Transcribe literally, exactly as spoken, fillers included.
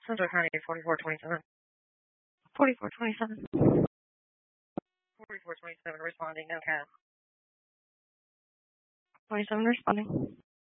Central County forty-four twenty-seven. forty-four twenty-seven. forty-four twenty-seven responding, no cat. twenty-seven responding.